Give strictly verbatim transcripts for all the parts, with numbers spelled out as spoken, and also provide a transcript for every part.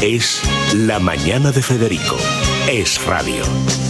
Es La Mañana de Federico. Es radio.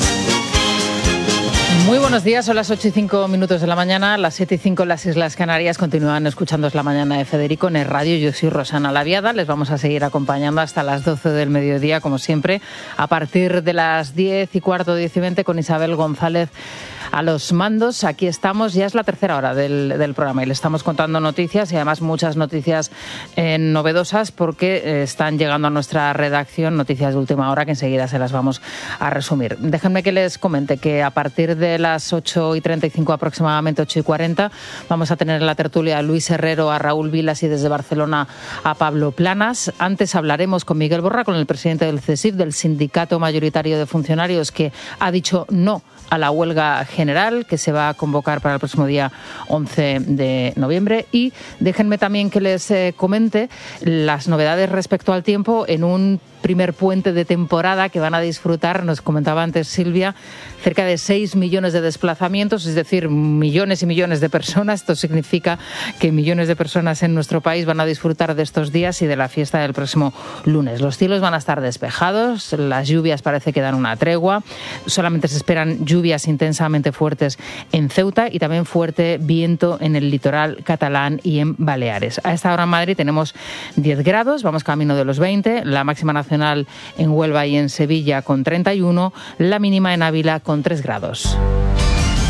Muy buenos días, son las ocho y cinco minutos de la mañana, las siete y cinco en las Islas Canarias. Continúan escuchando Es La Mañana de Federico en el radio. Yo soy Rosana Laviada, les vamos a seguir acompañando hasta las doce del mediodía, como siempre, a partir de las diez y cuarto, diez y veinte, con Isabel González a los mandos. Aquí estamos, ya es la tercera hora del, del programa y le estamos contando noticias, y además muchas noticias eh, novedosas, porque eh, están llegando a nuestra redacción noticias de última hora que enseguida se las vamos a resumir. Déjenme que les comente que a partir de las ocho y treinta y cinco aproximadamente, ocho y cuarenta, vamos a tener en la tertulia a Luis Herrero, a Raúl Vilas y desde Barcelona a Pablo Planas. Antes hablaremos con Miguel Borra, con el presidente del C E S I F, del Sindicato Mayoritario de Funcionarios, que ha dicho no a la huelga general que se va a convocar para el próximo día once de noviembre. Y déjenme también que les eh, comente las novedades respecto al tiempo en un primer puente de temporada que van a disfrutar, nos comentaba antes Silvia, cerca de seis millones de desplazamientos, es decir, millones y millones de personas. Esto significa que millones de personas en nuestro país van a disfrutar de estos días y de la fiesta del próximo lunes. Los cielos van a estar despejados, las lluvias parece que dan una tregua, solamente se esperan lluvias intensamente fuertes en Ceuta y también fuerte viento en el litoral catalán y en Baleares. A esta hora en Madrid tenemos diez grados, vamos camino de los veinte, la máxima nacional en Huelva y en Sevilla con treinta y uno, la mínima en Ávila con tres grados.